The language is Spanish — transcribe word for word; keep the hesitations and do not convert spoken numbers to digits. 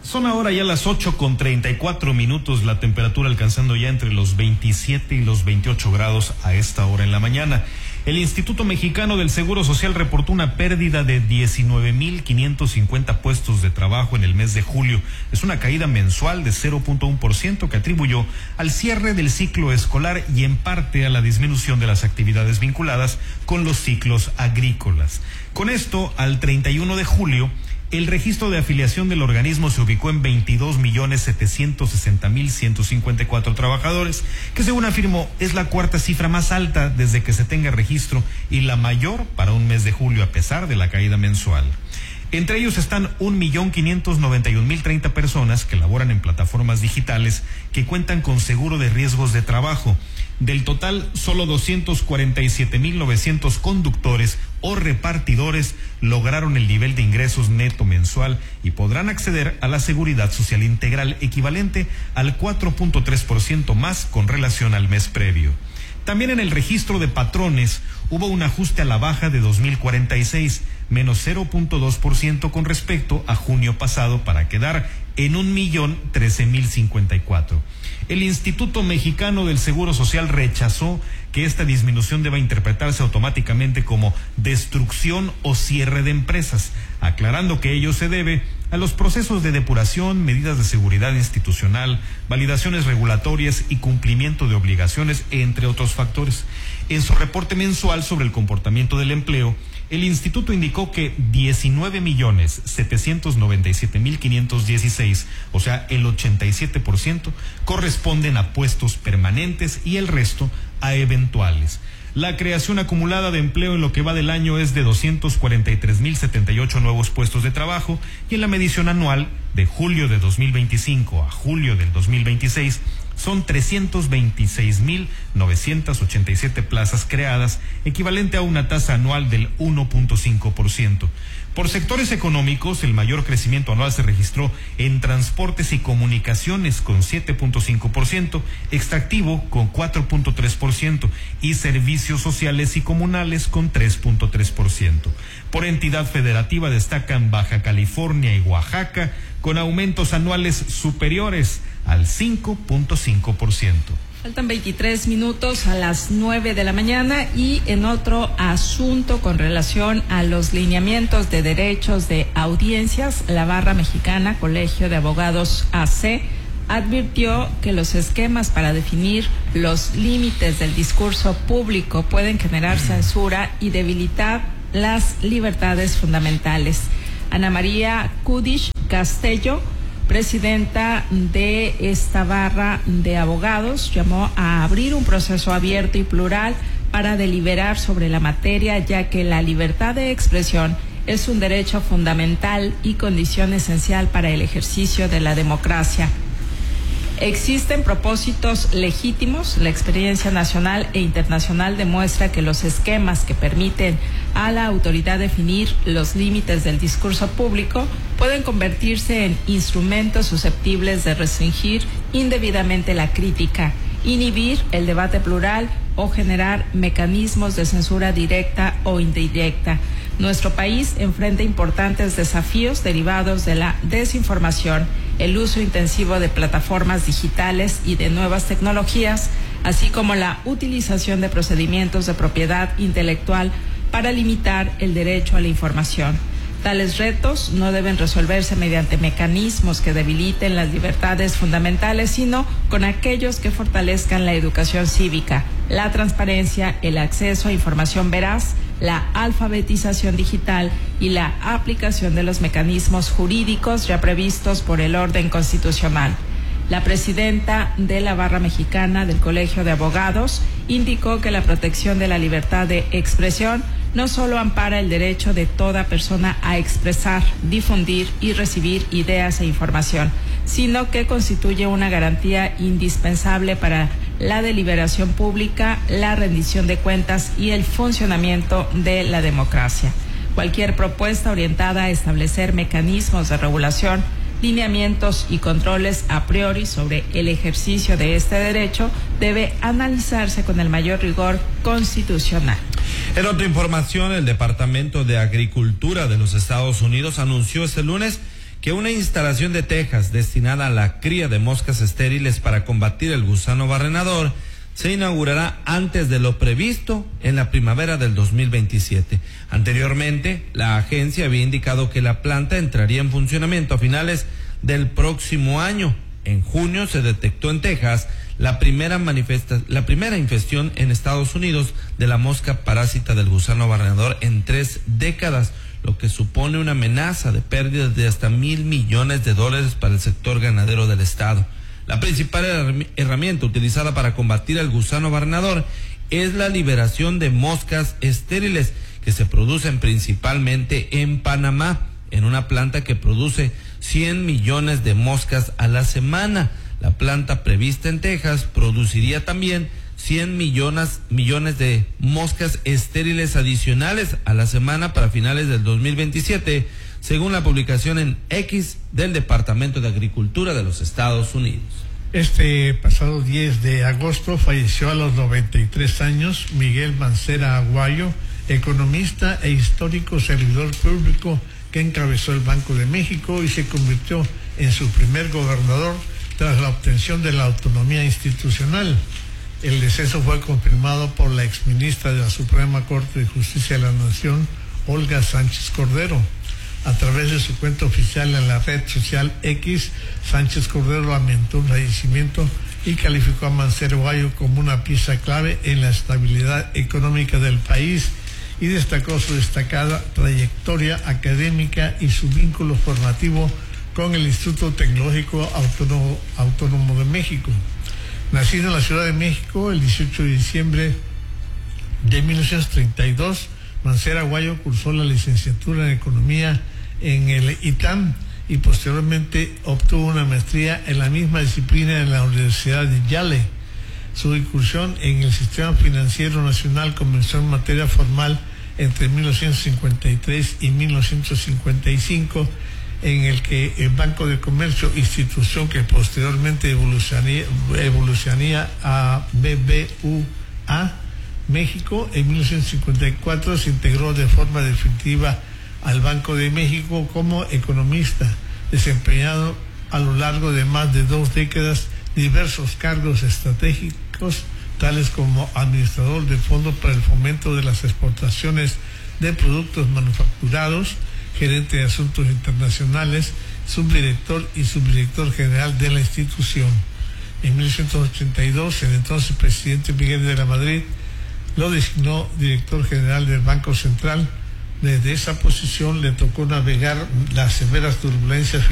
Son ahora ya las ocho con treinta y cuatro minutos, la temperatura alcanzando ya entre los veintisiete y los veintiocho grados a esta hora en la mañana. El Instituto Mexicano del Seguro Social reportó una pérdida de diecinueve mil quinientos cincuenta puestos de trabajo en el mes de julio. Es una caída mensual de cero punto uno por ciento que atribuyó al cierre del ciclo escolar y en parte a la disminución de las actividades vinculadas con los ciclos agrícolas. Con esto, al treinta y uno de julio, el registro de afiliación del organismo se ubicó en veintidós millones setecientos sesenta mil ciento cincuenta y cuatro trabajadores, que según afirmó es la cuarta cifra más alta desde que se tenga registro y la mayor para un mes de julio a pesar de la caída mensual. Entre ellos están un millón quinientos noventa y un mil treinta personas que laboran en plataformas digitales que cuentan con seguro de riesgos de trabajo. Del total, solo doscientos cuarenta y siete mil novecientos conductores o repartidores lograron el nivel de ingresos neto mensual y podrán acceder a la seguridad social integral equivalente al cuatro punto tres por ciento más con relación al mes previo. También en el registro de patrones hubo un ajuste a la baja de dos mil cuarenta y seis, menos cero punto dos por ciento con respecto a junio pasado para quedar en un millón trece mil cincuenta y cuatro. El Instituto Mexicano del Seguro Social rechazó que esta disminución deba interpretarse automáticamente como destrucción o cierre de empresas, aclarando que ello se debe a los procesos de depuración, medidas de seguridad institucional, validaciones regulatorias y cumplimiento de obligaciones, entre otros factores. En su reporte mensual sobre el comportamiento del empleo, el instituto indicó que diecinueve millones setecientos noventa y siete mil quinientos dieciséis, o sea, el ochenta y siete por ciento, corresponden a puestos permanentes y el resto a eventuales. La creación acumulada de empleo en lo que va del año es de doscientos cuarenta y tres mil setenta y ocho nuevos puestos de trabajo y en la medición anual de julio de dos mil veinticinco a julio del dos mil veintiséis son trescientos veintiséis mil novecientos ochenta y siete plazas creadas, equivalente a una tasa anual del uno punto cinco por ciento. Por sectores económicos, el mayor crecimiento anual se registró en transportes y comunicaciones con siete punto cinco por ciento, extractivo con cuatro punto tres por ciento y servicios sociales y comunales con tres punto tres por ciento. Por entidad federativa destacan Baja California y Oaxaca con aumentos anuales superiores al cinco punto cinco por ciento. Faltan veintitrés minutos a las nueve de la mañana y en otro asunto con relación a los lineamientos de derechos de audiencias, la Barra Mexicana, Colegio de Abogados A C, advirtió que los esquemas para definir los límites del discurso público pueden generar censura y debilitar las libertades fundamentales. Ana María Kudish Castello, presidenta de esta barra de abogados, llamó a abrir un proceso abierto y plural para deliberar sobre la materia, ya que la libertad de expresión es un derecho fundamental y condición esencial para el ejercicio de la democracia. Existen propósitos legítimos. La experiencia nacional e internacional demuestra que los esquemas que permiten a la autoridad definir los límites del discurso público pueden convertirse en instrumentos susceptibles de restringir indebidamente la crítica, inhibir el debate plural o generar mecanismos de censura directa o indirecta. Nuestro país enfrenta importantes desafíos derivados de la desinformación, el uso intensivo de plataformas digitales y de nuevas tecnologías, así como la utilización de procedimientos de propiedad intelectual para limitar el derecho a la información. Tales retos no deben resolverse mediante mecanismos que debiliten las libertades fundamentales, sino con aquellos que fortalezcan la educación cívica, la transparencia, el acceso a información veraz, la alfabetización digital y la aplicación de los mecanismos jurídicos ya previstos por el orden constitucional. La presidenta de la Barra Mexicana del Colegio de Abogados indicó que la protección de la libertad de expresión no solo ampara el derecho de toda persona a expresar, difundir y recibir ideas e información, sino que constituye una garantía indispensable para la deliberación pública, la rendición de cuentas y el funcionamiento de la democracia. Cualquier propuesta orientada a establecer mecanismos de regulación, lineamientos y controles a priori sobre el ejercicio de este derecho debe analizarse con el mayor rigor constitucional. En otra información, el Departamento de Agricultura de los Estados Unidos anunció este lunes que una instalación de tejas destinada a la cría de moscas estériles para combatir el gusano barrenador se inaugurará antes de lo previsto en la primavera del dos mil veintisiete. Anteriormente, la agencia había indicado que la planta entraría en funcionamiento a finales del próximo año. En junio se detectó en Texas la primera manifesta, la primera infección en Estados Unidos de la mosca parásita del gusano barrenador en tres décadas, lo que supone una amenaza de pérdidas de hasta mil millones de dólares para el sector ganadero del estado. La principal herramienta utilizada para combatir al gusano barrenador es la liberación de moscas estériles que se producen principalmente en Panamá, en una planta que produce cien millones de moscas a la semana. La planta prevista en Texas produciría también cien millones, millones de moscas estériles adicionales a la semana para finales del dos mil veintisiete, según la publicación en X del Departamento de Agricultura de los Estados Unidos. Este pasado diez de agosto falleció a los noventa y tres años Miguel Mancera Aguayo, economista e histórico servidor público que encabezó el Banco de México y se convirtió en su primer gobernador tras la obtención de la autonomía institucional. El deceso fue confirmado por la exministra de la Suprema Corte de Justicia de la Nación, Olga Sánchez Cordero. A través de su cuenta oficial en la red social X, Sánchez Cordero lamentó el fallecimiento y calificó a Mancera Aguayo como una pieza clave en la estabilidad económica del país y destacó su destacada trayectoria académica y su vínculo formativo con el Instituto Tecnológico Autónomo, Autónomo de México. Nacido en la Ciudad de México el dieciocho de diciembre de mil novecientos treinta y dos, Mancera Aguayo cursó la licenciatura en Economía en el I T A M y posteriormente obtuvo una maestría en la misma disciplina en la Universidad de Yale. Su incursión en el sistema financiero nacional comenzó en materia formal entre mil novecientos cincuenta y tres y mil novecientos cincuenta y cinco, en el que el Banco de Comercio, institución que posteriormente evolucionaría, evolucionaría a B B V A México, en mil novecientos cincuenta y cuatro se integró de forma definitiva al Banco de México como economista, desempeñado a lo largo de más de dos décadas diversos cargos estratégicos, tales como administrador de Fondo para el Fomento de las Exportaciones de Productos Manufacturados, gerente de Asuntos Internacionales, subdirector y subdirector general de la institución. En mil novecientos ochenta y dos, el entonces presidente Miguel de la Madrid lo designó director general del Banco Central. Desde esa posición le tocó navegar las severas turbulencias